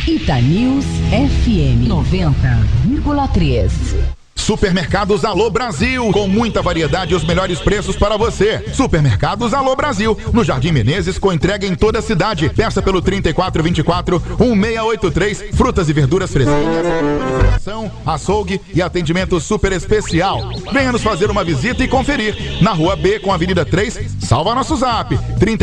Itanews FM 90,3. Supermercados Alô Brasil, com muita variedade e os melhores preços para você. Supermercados Alô Brasil, no Jardim Menezes, com entrega em toda a cidade. Peça pelo 3424-1683, frutas e verduras fresquinhas, açougue e atendimento super especial. Venha nos fazer uma visita e conferir. Na Rua B, com a Avenida 3, salva nosso zap,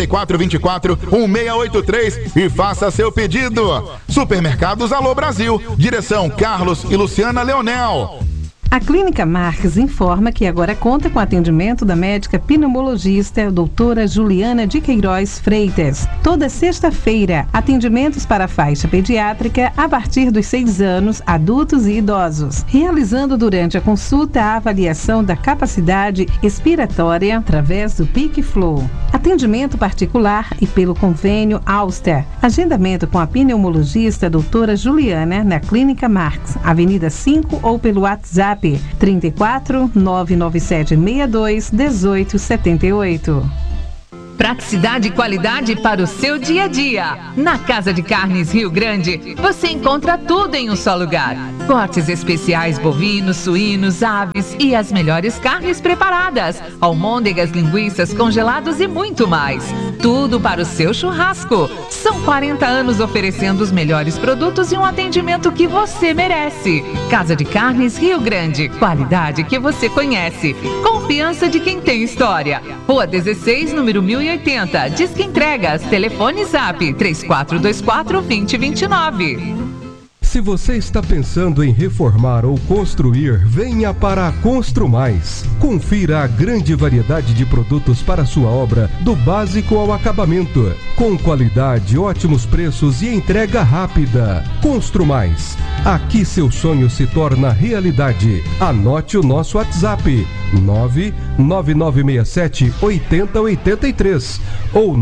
3424-1683 e faça seu pedido. Supermercados Alô Brasil, direção Carlos e Luciana Leonel. A Clínica Marques informa que agora conta com atendimento da médica pneumologista doutora Juliana de Queiroz Freitas. Toda sexta-feira, atendimentos para a faixa pediátrica a partir dos 6 anos, adultos e idosos. Realizando durante a consulta a avaliação da capacidade expiratória através do Peak Flow. Atendimento particular e pelo convênio Alster. Agendamento com a pneumologista doutora Juliana na Clínica Marques, Avenida 5 ou pelo WhatsApp 34 997 62 1878. Praticidade e qualidade para o seu dia a dia. Na Casa de Carnes Rio Grande, você encontra tudo em um só lugar. Cortes especiais bovinos, suínos, aves e as melhores carnes preparadas. Almôndegas, linguiças, congelados e muito mais. Tudo para o seu churrasco. São 40 anos oferecendo os melhores produtos e um atendimento que você merece. Casa de Carnes Rio Grande. Qualidade que você conhece. Confiança de quem tem história. Rua 16, número 1080. Disque Entregas. Telefone Zap 3424-2029. Se você está pensando em reformar ou construir, venha para a Construmais. Confira a grande variedade de produtos para sua obra, do básico ao acabamento. Com qualidade, ótimos preços e entrega rápida. Construmais. Aqui seu sonho se torna realidade. Anote o nosso WhatsApp: 99967 8083 ou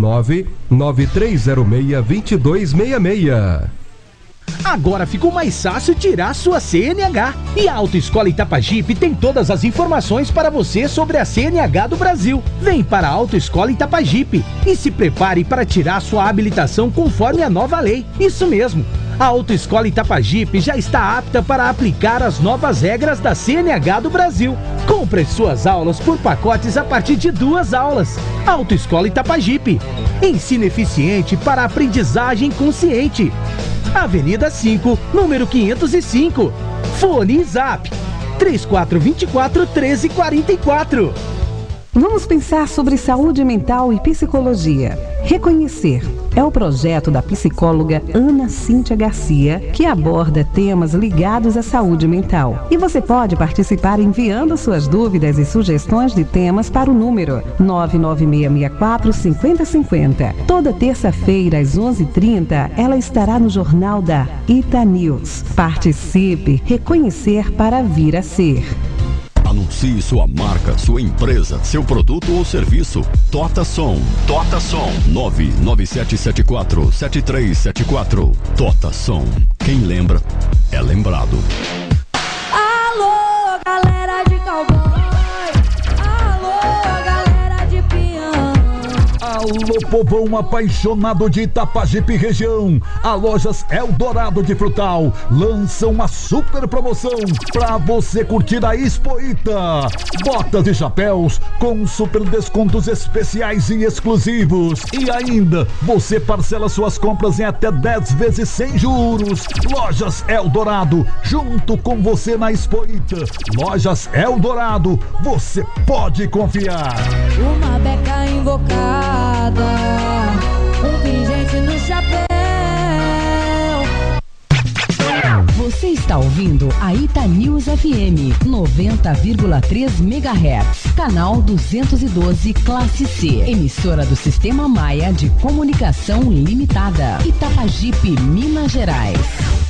99306-2266. Agora ficou mais fácil tirar sua CNH. E a Autoescola Itapajipe tem todas as informações para você sobre a CNH do Brasil. Vem para a Autoescola Itapajipe e se prepare para tirar sua habilitação conforme a nova lei. Isso mesmo. A Autoescola Itapajipe já está apta para aplicar as novas regras da CNH do Brasil. Compre suas aulas por pacotes a partir de 2 aulas. Autoescola Itapajipe. Ensino eficiente para aprendizagem consciente. Avenida 5, número 505. Fone e Zap 3424-1344. Vamos pensar sobre saúde mental e psicologia. Reconhecer é o projeto da psicóloga Ana Cíntia Garcia, que aborda temas ligados à saúde mental. E você pode participar enviando suas dúvidas e sugestões de temas para o número 99664-5050. Toda terça-feira, às 11h30, ela estará no Jornal da Itanews. Participe, reconhecer para vir a ser. Anuncie sua marca, sua empresa, seu produto ou serviço. Tota Som. Tota Som. 99774-7374. Tota Som. Quem lembra, é lembrado. Alô, galera de cowboy. Alô, galera de peão. Alô, povão apaixonado de Itapajipe região. A Lojas Eldorado de Frutal lança uma super promoção pra você curtir a Expoita. Botas e chapéus com super descontos especiais e exclusivos. E ainda, você parcela suas compras em até 10 vezes sem juros. Lojas Eldorado, junto com você na Expoita. Lojas Eldorado, você pode confiar. Uma beca invocada, um pingente no chapéu. Você está ouvindo a Itanews FM 90,3 MHz, canal 212 Classe C, emissora do Sistema Maia de Comunicação Limitada, Itapajipe, Minas Gerais.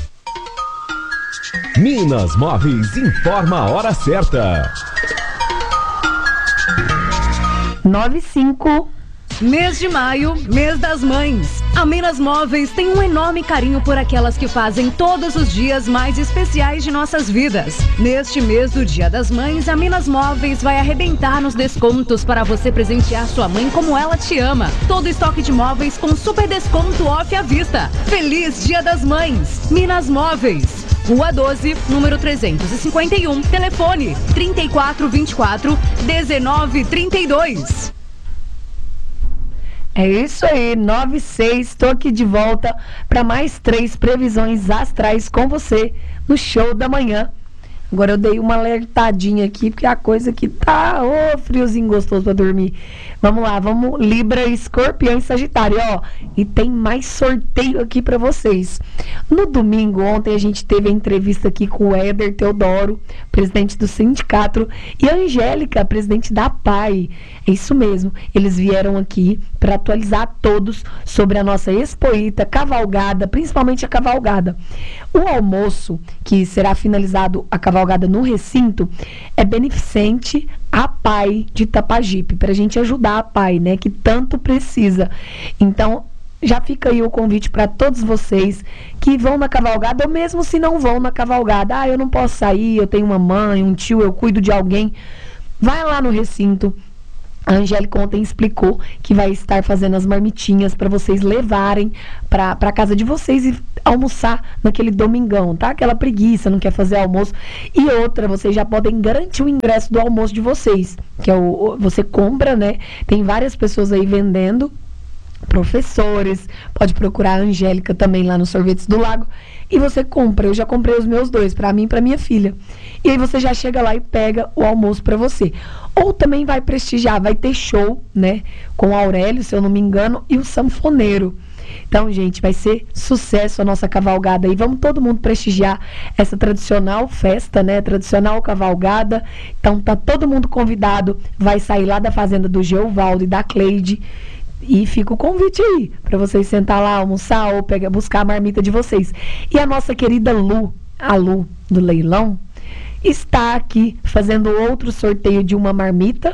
Minas Móveis informa a hora certa. 9:05. Mês de maio, mês das mães. A Minas Móveis tem um enorme carinho por aquelas que fazem todos os dias mais especiais de nossas vidas. Neste mês do Dia das Mães, a Minas Móveis vai arrebentar nos descontos para você presentear sua mãe como ela te ama. Todo estoque de móveis com super desconto off à vista. Feliz Dia das Mães! Minas Móveis. Rua 12, número 351, telefone 3424-1932. É isso aí, 96, estou aqui de volta para mais 3 previsões astrais com você no Show da Manhã. Agora eu dei uma alertadinha aqui, porque a coisa que tá, friozinho gostoso pra dormir. Vamos lá, vamos Libra, Escorpião e Sagitário, ó. E tem mais sorteio aqui pra vocês. No domingo, ontem, a gente teve a entrevista aqui com o Éder Teodoro, presidente do sindicato, e a Angélica, presidente da PAI. É isso mesmo, eles vieram aqui para atualizar todos sobre a nossa Expoíta, cavalgada, principalmente a cavalgada. O almoço, que será finalizado a cavalgada no recinto, é beneficente à PAI de Itapajipe, para a gente ajudar a PAI, né, que tanto precisa. Então, já fica aí o convite para todos vocês que vão na cavalgada, ou mesmo se não vão na cavalgada, eu não posso sair, eu tenho uma mãe, um tio, eu cuido de alguém, vai lá no recinto. A Angélica ontem explicou que vai estar fazendo as marmitinhas para vocês levarem para casa de vocês e almoçar naquele domingão, tá? Aquela preguiça, não quer fazer almoço. E outra, vocês já podem garantir o ingresso do almoço de vocês, que é você compra, né? Tem várias pessoas aí vendendo, professores, pode procurar a Angélica também lá no Sorvetes do Lago, e você compra. Eu já comprei os meus 2, para mim e para minha filha. E aí você já chega lá e pega o almoço para você. Ou também vai prestigiar, vai ter show, né, com o Aurélio, se eu não me engano, e o sanfoneiro. Então, gente, vai ser sucesso a nossa cavalgada aí. Vamos todo mundo prestigiar essa tradicional festa, né, tradicional cavalgada. Então, tá todo mundo convidado. Vai sair lá da fazenda do Geovaldo e da Cleide. E fica o convite aí, para vocês sentar lá, almoçar ou buscar a marmita de vocês. E a nossa querida Lu, a Lu do leilão, está aqui fazendo outro sorteio de uma marmita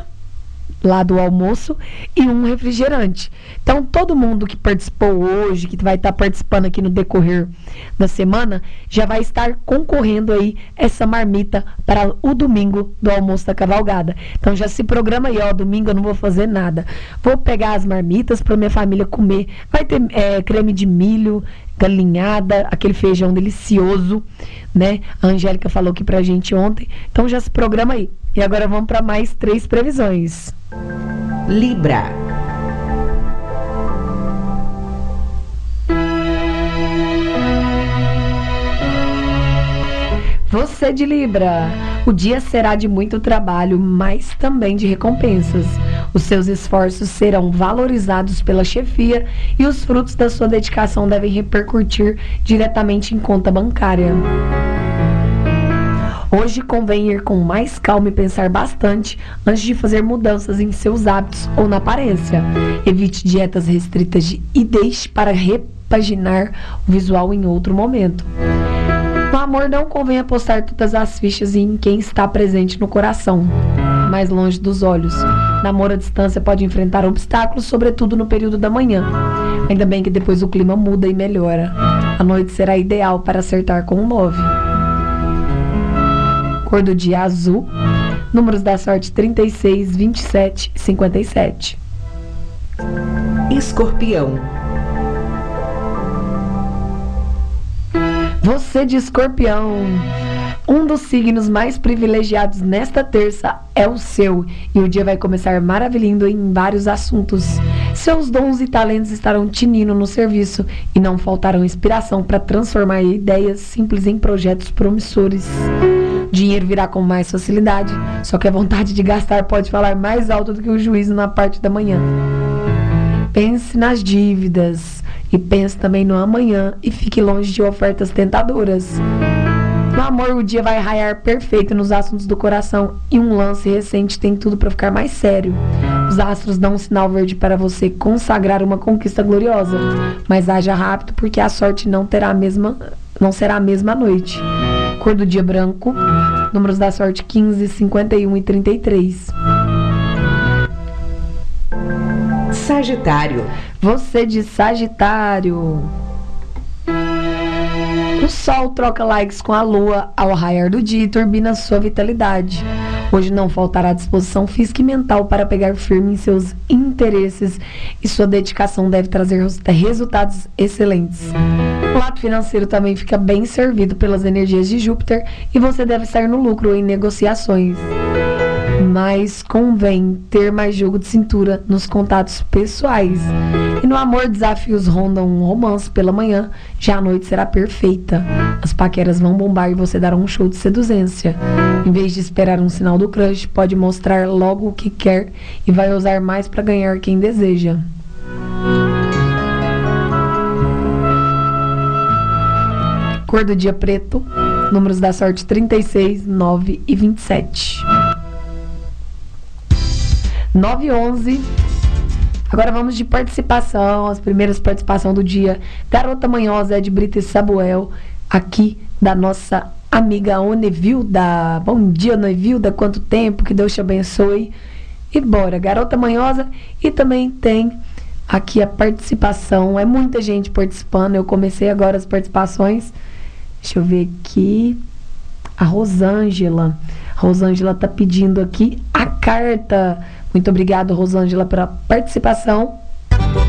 lá do almoço e um refrigerante. Então, todo mundo que participou hoje, que vai estar participando aqui no decorrer da semana, já vai estar concorrendo aí essa marmita para o domingo do almoço da cavalgada. Então, já se programa aí, ó, domingo eu não vou fazer nada. Vou pegar as marmitas para minha família comer. Vai ter creme de milho, galinhada, aquele feijão delicioso, né? A Angélica falou aqui pra gente ontem. Então, já se programa aí. E agora vamos para mais 3 previsões. Libra. Você de Libra, o dia será de muito trabalho, mas também de recompensas. Os seus esforços serão valorizados pela chefia e os frutos da sua dedicação devem repercutir diretamente em conta bancária. Hoje convém ir com mais calma e pensar bastante antes de fazer mudanças em seus hábitos ou na aparência. Evite dietas restritas e deixe para repaginar o visual em outro momento. No amor, não convém apostar todas as fichas em quem está presente no coração, mais longe dos olhos. Namoro à distância pode enfrentar obstáculos, sobretudo no período da manhã. Ainda bem que depois o clima muda e melhora. A noite será ideal para acertar com o 9. Cor do dia azul. Números da sorte 36, 27 e 57. Escorpião. Você de Escorpião, um dos signos mais privilegiados nesta terça é o seu, e o dia vai começar maravilhando em vários assuntos. Seus dons e talentos estarão tinindo no serviço e não faltarão inspiração para transformar ideias simples em projetos promissores. Dinheiro virá com mais facilidade, só que a vontade de gastar pode falar mais alto do que o juízo na parte da manhã. Pense nas dívidas e pense também no amanhã e fique longe de ofertas tentadoras. No amor, o dia vai raiar perfeito nos assuntos do coração e um lance recente tem tudo para ficar mais sério. Os astros dão um sinal verde para você consagrar uma conquista gloriosa, mas haja rápido porque a sorte não será a mesma noite. Cor do dia branco, números da sorte 15, 51 e 33. Sagitário. Você de Sagitário. O Sol troca likes com a Lua ao raiar do dia e turbina sua vitalidade. Hoje não faltará disposição física e mental para pegar firme em seus interesses e sua dedicação deve trazer resultados excelentes. O lado financeiro também fica bem servido pelas energias de Júpiter e você deve estar no lucro em negociações. Mas convém ter mais jogo de cintura nos contatos pessoais. E no amor, desafios rondam um romance pela manhã, já a noite será perfeita. As paqueras vão bombar e você dará um show de seduzência. Em vez de esperar um sinal do crush, pode mostrar logo o que quer e vai usar mais para ganhar quem deseja. Cor do dia preto, números da sorte 36, 9 e 27. 9 e 11. Agora vamos de participação, as primeiras participações do dia. Garota Manhosa, Ed Brito e Samuel, aqui da nossa amiga Onevilda. Bom dia, Onevilda, quanto tempo, que Deus te abençoe. E bora, Garota Manhosa. E também tem aqui a participação, é muita gente participando, eu comecei agora as participações. Deixa eu ver aqui. A Rosângela. Rosângela tá pedindo aqui a carta. Muito obrigado, Rosângela, pela participação.